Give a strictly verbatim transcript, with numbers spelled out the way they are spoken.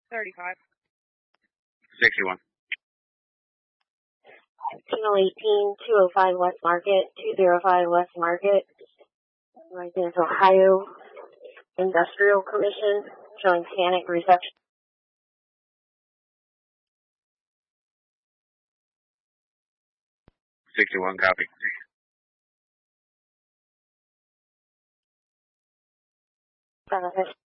thirty-five. sixty-one. Channel eighteen, two oh five West Market, two oh five West Market. Right there's Ohio Industrial Commission showing panic reception. sixty-one, copy. Benefit.